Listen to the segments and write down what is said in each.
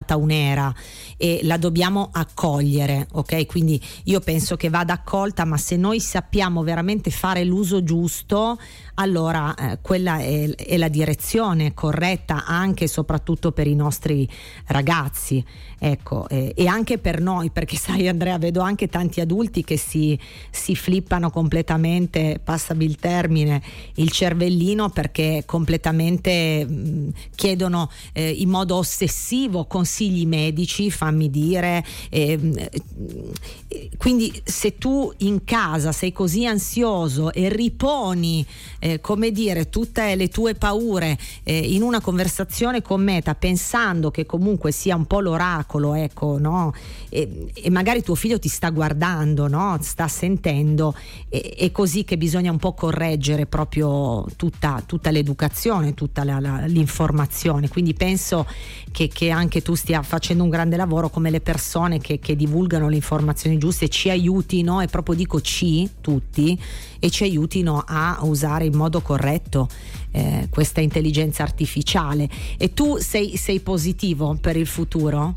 stata un'era e la dobbiamo accogliere, ok? Quindi io penso che vada accolta, ma se noi sappiamo veramente fare l'uso giusto, allora quella è la direzione corretta, anche e soprattutto per i nostri ragazzi, ecco, e anche per noi, perché sai Andrea, vedo anche tanti adulti che si flippano completamente, passami il termine, il cervellino, perché completamente chiedono in modo ossessivo consigli medici, fammi dire, quindi se tu in casa sei così ansioso e riponi come dire tutte le tue paure in una conversazione con Meta, pensando che comunque sia un po' l'oracolo, ecco, no? E magari tuo figlio ti sta guardando, no? Sta sentendo, è così che bisogna un po' correggere proprio tutta l'educazione, tutta l'informazione. Quindi penso che anche tu stia facendo un grande lavoro, come le persone che divulgano le informazioni giuste ci aiutino, e proprio dico tutti, e ci aiutino a usare in modo corretto questa intelligenza artificiale. E tu sei positivo per il futuro?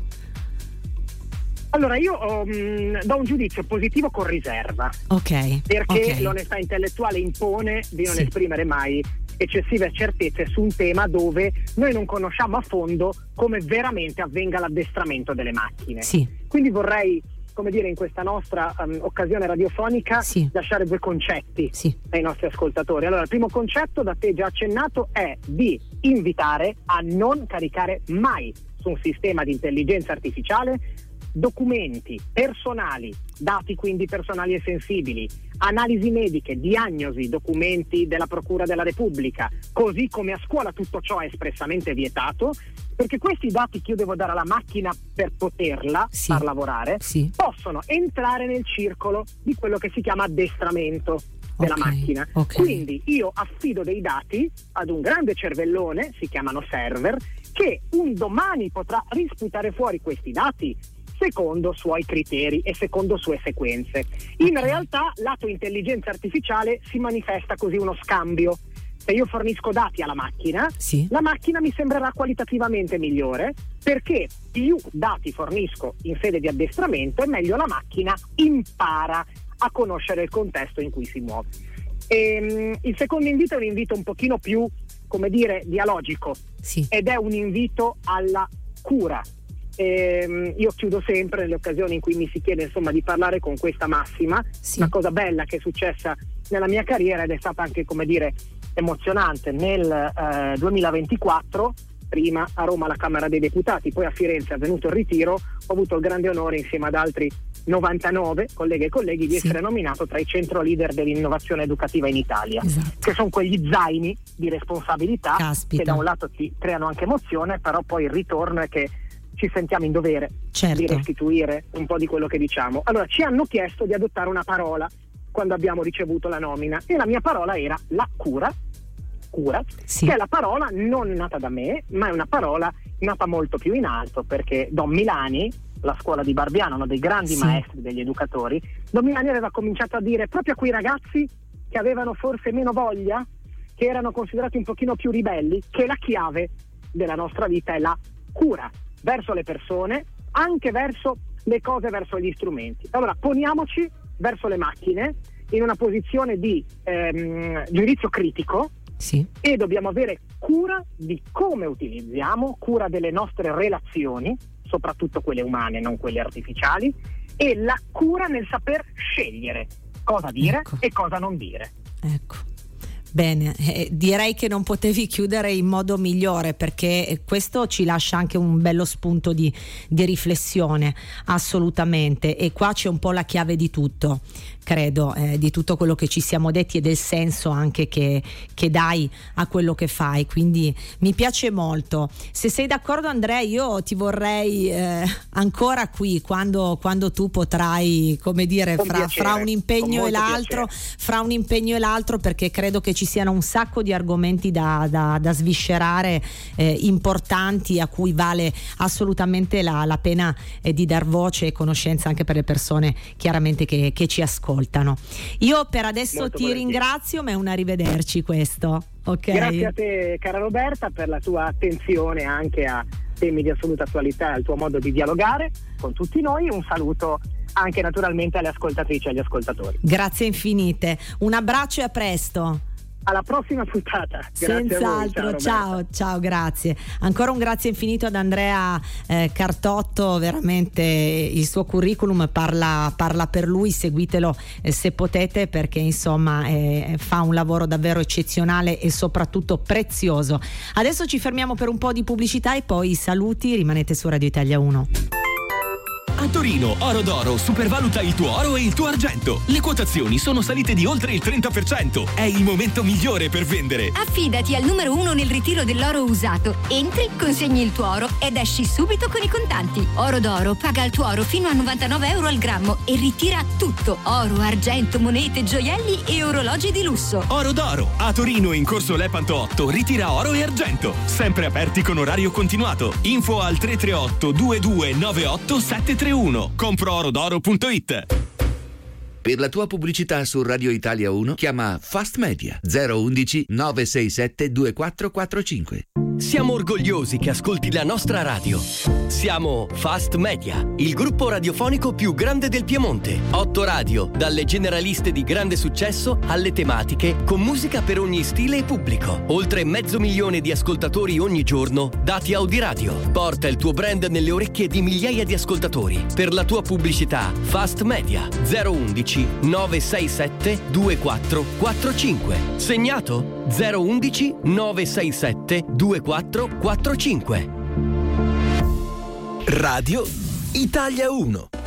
Allora io do un giudizio positivo con riserva, perché l'onestà intellettuale impone di non esprimere mai eccessive certezze su un tema dove noi non conosciamo a fondo come veramente avvenga l'addestramento delle macchine. Quindi vorrei, come dire, in questa nostra occasione radiofonica lasciare due concetti ai nostri ascoltatori. Allora, il primo concetto, da te già accennato, è di invitare a non caricare mai su un sistema di intelligenza artificiale documenti personali, dati quindi personali e sensibili, analisi mediche, diagnosi, documenti della Procura della Repubblica, così come a scuola tutto ciò è espressamente vietato, perché questi dati che io devo dare alla macchina per poterla far lavorare possono entrare nel circolo di quello che si chiama addestramento della macchina. Quindi io affido dei dati ad un grande cervellone, si chiamano server, che un domani potrà risputare fuori questi dati secondo suoi criteri e secondo sue sequenze. In realtà, lato intelligenza artificiale, si manifesta così uno scambio. Se io fornisco dati alla macchina, la macchina mi sembrerà qualitativamente migliore, perché più dati fornisco in sede di addestramento e meglio la macchina impara a conoscere il contesto in cui si muove. Il secondo invito è un invito un pochino più, come dire, dialogico, ed è un invito alla cura. Io chiudo sempre nelle occasioni in cui mi si chiede insomma di parlare con questa massima. Una cosa bella che è successa nella mia carriera ed è stata anche, come dire, emozionante. Nel 2024, prima a Roma alla Camera dei Deputati, poi a Firenze, avvenuto il ritiro, ho avuto il grande onore insieme ad altri 99 colleghe e colleghi di essere nominato tra i centro leader dell'innovazione educativa in Italia, che sono quegli zaini di responsabilità che da un lato ti creano anche emozione, però poi il ritorno è che ci sentiamo in dovere di restituire un po' di quello che diciamo. Allora, ci hanno chiesto di adottare una parola quando abbiamo ricevuto la nomina, e la mia parola era la cura, che è la parola non nata da me, ma è una parola nata molto più in alto, perché Don Milani, la scuola di Barbiano, uno dei grandi maestri degli educatori, Don Milani aveva cominciato a dire proprio a quei ragazzi che avevano forse meno voglia, che erano considerati un pochino più ribelli, che la chiave della nostra vita è la cura verso le persone, anche verso le cose, verso gli strumenti. Allora poniamoci verso le macchine in una posizione di giudizio critico, e dobbiamo avere cura di come utilizziamo, cura delle nostre relazioni, soprattutto quelle umane, non quelle artificiali, e la cura nel saper scegliere cosa dire e cosa non dire. Bene, direi che non potevi chiudere in modo migliore, perché questo ci lascia anche un bello spunto di riflessione, assolutamente, e qua c'è un po' la chiave di tutto, credo, di tutto quello che ci siamo detti e del senso anche che dai a quello che fai, quindi mi piace molto. Se sei d'accordo Andrea, io ti vorrei ancora qui quando tu potrai, come dire, fra un impegno e l'altro, perché credo che ci siano un sacco di argomenti da sviscerare, importanti, a cui vale assolutamente la pena di dar voce e conoscenza anche per le persone chiaramente che ci ascoltano. Io per adesso molto ti ringrazio, ma è un arrivederci questo. Grazie a te cara Roberta per la tua attenzione anche a temi di assoluta attualità e al tuo modo di dialogare con tutti noi. Un saluto anche naturalmente alle ascoltatrici e agli ascoltatori. Grazie infinite, un abbraccio e a presto. Alla prossima puntata. Senz'altro, ciao, grazie. Ancora un grazie infinito ad Andrea Cartotto, veramente il suo curriculum parla per lui, seguitelo se potete, perché insomma fa un lavoro davvero eccezionale e soprattutto prezioso. Adesso ci fermiamo per un po' di pubblicità e poi i saluti, rimanete su Radio Italia 1. A Torino, Oro d'Oro supervaluta il tuo oro e il tuo argento. Le quotazioni sono salite di oltre il 30%. È il momento migliore per vendere. Affidati al numero 1 nel ritiro dell'oro usato. Entri, consegni il tuo oro ed esci subito con i contanti. Oro d'Oro paga il tuo oro fino a 99 euro al grammo e ritira tutto: oro, argento, monete, gioielli e orologi di lusso. Oro d'Oro, a Torino in corso Lepanto 8, ritira oro e argento. Sempre aperti con orario continuato. Info al 338 2298 731. Comproorodoro.it. Per la tua pubblicità su Radio Italia 1 chiama Fast Media 011 967 2445. Siamo orgogliosi che ascolti la nostra radio. Siamo Fast Media, il gruppo radiofonico più grande del Piemonte. 8 radio, dalle generaliste di grande successo alle tematiche, con musica per ogni stile e pubblico. Oltre 500.000 di ascoltatori ogni giorno, dati Audiradio. Porta il tuo brand nelle orecchie di migliaia di ascoltatori. Per la tua pubblicità, Fast Media 011 967 2445. Segnato? 011 967 2445. Radio Italia 1.